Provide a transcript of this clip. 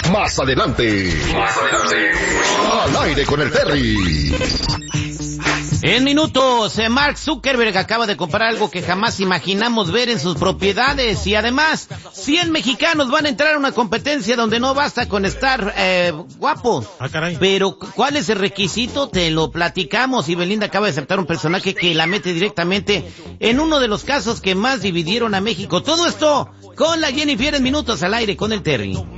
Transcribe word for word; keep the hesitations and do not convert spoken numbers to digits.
Más adelante. Más adelante. Al aire con el Terry. En minutos, eh, Mark Zuckerberg acaba de comprar algo que jamás imaginamos ver en sus propiedades y además cien mexicanos van a entrar a una competencia donde no basta con estar eh, guapo. Ah, caray. Pero ¿cuál es el requisito? Te lo platicamos y Belinda acaba de aceptar un personaje que la mete directamente en uno de los casos que más dividieron a México. Todo esto con la Jennifer en minutos al aire con el Terry.